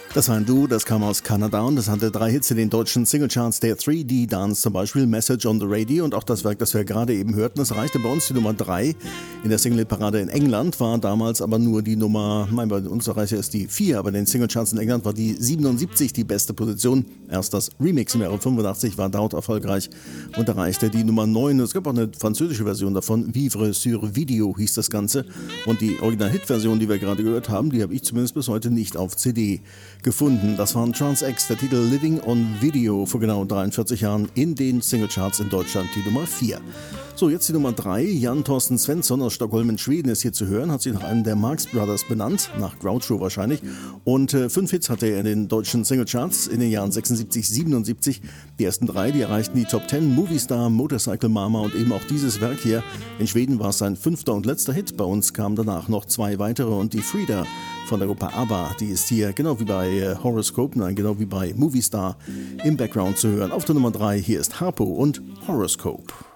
Das war ein Duo, das kam aus Kanada und das hatte 3 Hits in den deutschen Singlecharts der 3D Dance, zum Beispiel Message on the Radio, und auch das Werk, das wir gerade eben hörten, das erreichte bei uns die Nummer 3 in der Single-Parade in England, war damals aber nur die Nummer, bei uns erreichte es die 4, aber in den Singlecharts in England war die 77 die beste Position. Erst das Remix im Jahre 85 war dort erfolgreich und erreichte die Nummer 9. Es gab auch eine französische Version davon, Vivre sur Video hieß das Ganze, und die Original-Hit-Version, die wir gerade gehört haben, die habe ich zumindest bis heute nicht auf CD gefunden. Das waren Trans-X, der Titel Living on Video, vor genau 43 Jahren in den Singlecharts in Deutschland die Nummer 4. So, jetzt die Nummer 3. Jan Thorsten Svensson aus Stockholm in Schweden ist hier zu hören, hat sich nach einem der Marx Brothers benannt, nach Groucho wahrscheinlich, und 5 Hits hatte er in den deutschen Singlecharts in den Jahren 76, 77. Die ersten 3, die erreichten die Top 10, Movie Star, Motorcycle Mama und eben auch dieses Werk hier. In Schweden war es sein 5. und letzter Hit, bei uns kamen danach noch 2 weitere und die Frida von der Gruppe ABBA, die ist hier genau wie bei Horoscope, genau wie bei Movie Star im Background zu hören. Auf der Nummer 3, hier ist Harpo und Horoscope.